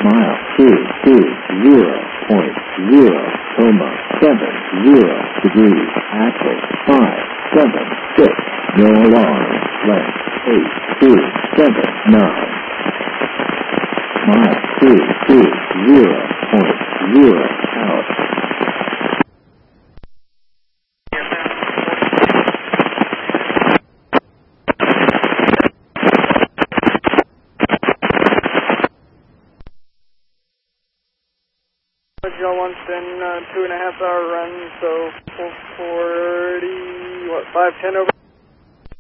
Mile 220.070 degrees. Axle 576. No alarm. Length 8279. Mile 220.0 out. Y'all once been 2.5 hour run, so 440, 510 over.